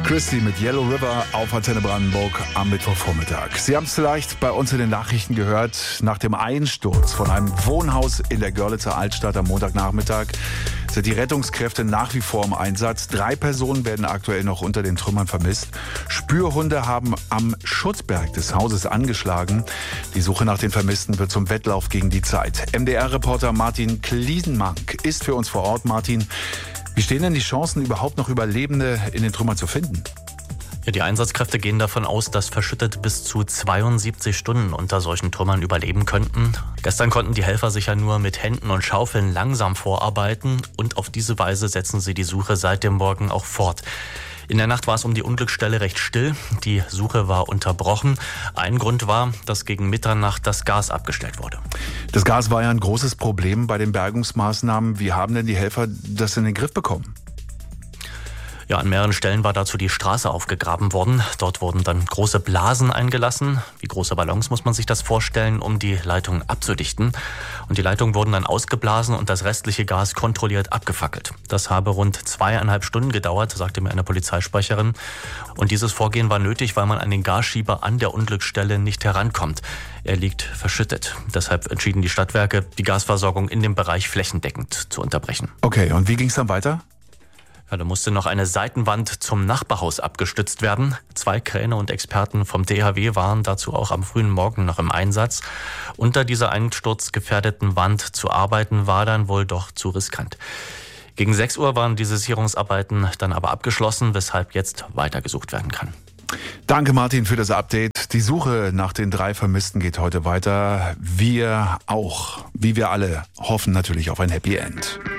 Christie mit Yellow River auf Antenne Brandenburg am Mittwochvormittag. Sie haben es vielleicht bei uns in den Nachrichten gehört. Nach dem Einsturz von einem Wohnhaus in der Görlitzer Altstadt am Montagnachmittag sind die Rettungskräfte nach wie vor im Einsatz. 3 Personen werden aktuell noch unter den Trümmern vermisst. Spürhunde haben am Schutzberg des Hauses angeschlagen. Die Suche nach den Vermissten wird zum Wettlauf gegen die Zeit. MDR-Reporter Martin Kliesenmank ist für uns vor Ort. Martin, wie stehen denn die Chancen, überhaupt noch Überlebende in den Trümmern zu finden? Ja, die Einsatzkräfte gehen davon aus, dass Verschüttete bis zu 72 Stunden unter solchen Trümmern überleben könnten. Gestern konnten die Helfer sich ja nur mit Händen und Schaufeln langsam vorarbeiten und auf diese Weise setzen sie die Suche seit dem Morgen auch fort. In der Nacht war es um die Unglücksstelle recht still. Die Suche war unterbrochen. Ein Grund war, dass gegen Mitternacht das Gas abgestellt wurde. Das Gas war ja ein großes Problem bei den Bergungsmaßnahmen. Wie haben denn die Helfer das in den Griff bekommen? Ja, an mehreren Stellen war dazu die Straße aufgegraben worden. Dort wurden dann große Blasen eingelassen. Wie große Ballons muss man sich das vorstellen, um die Leitungen abzudichten. Und die Leitungen wurden dann ausgeblasen und das restliche Gas kontrolliert abgefackelt. Das habe rund 2,5 Stunden gedauert, sagte mir eine Polizeisprecherin. Und dieses Vorgehen war nötig, weil man an den Gasschieber an der Unglücksstelle nicht herankommt. Er liegt verschüttet. Deshalb entschieden die Stadtwerke, die Gasversorgung in dem Bereich flächendeckend zu unterbrechen. Okay, und wie ging es dann weiter? Ja, da musste noch eine Seitenwand zum Nachbarhaus abgestützt werden. 2 Kräne und Experten vom DHW waren dazu auch am frühen Morgen noch im Einsatz. Unter dieser einsturzgefährdeten Wand zu arbeiten war dann wohl doch zu riskant. Gegen 6 Uhr waren diese Sicherungsarbeiten dann aber abgeschlossen, weshalb jetzt weitergesucht werden kann. Danke Martin für das Update. Die Suche nach den 3 Vermissten geht heute weiter. Wir auch, wie wir alle, hoffen natürlich auf ein Happy End.